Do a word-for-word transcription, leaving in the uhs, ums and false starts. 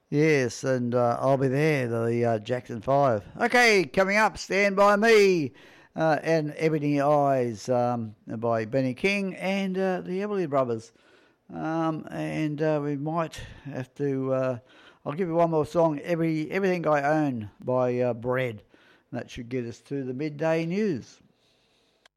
Yes, and uh, I'll be there, the uh, Jackson Five. Okay, coming up, Stand By Me uh, and Ebony Eyes um, by Benny King and uh, the Everly Brothers. Um, and uh, we might have to, uh, I'll give you one more song, Every Everything I Own by uh, Bread. That should get us to the midday news.